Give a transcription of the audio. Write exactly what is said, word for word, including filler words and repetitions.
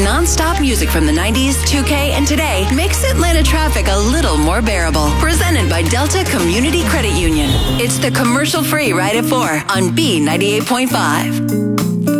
non-stop music from the nineties, two K, and today makes Atlanta traffic a little more bearable. Presented by Delta Community Credit Union. It's the commercial-free Ride at four on B ninety-eight point five.